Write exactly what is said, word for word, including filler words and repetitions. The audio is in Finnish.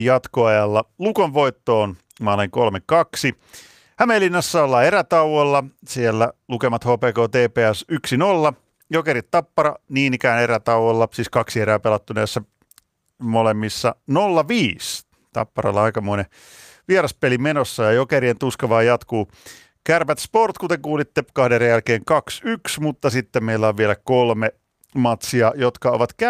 jatkoajalla Lukon voittoon maalin kolme kaksi. Hämeenlinnassa ollaan erätauolla. Siellä lukemat H P K T P S yksi nolla. Jokerit Tappara niin ikään erätauolla, siis kaksi erää pelattuneessa molemmissa nolla viisi. Tapparalla aikamoinen vieraspeli menossa ja Jokerien tuska vaan jatkuu. Kärpät Sport, kuten kuulitte, kahden erän jälkeen kaksi yksi, mutta sitten meillä on vielä kolme matsia, jotka ovat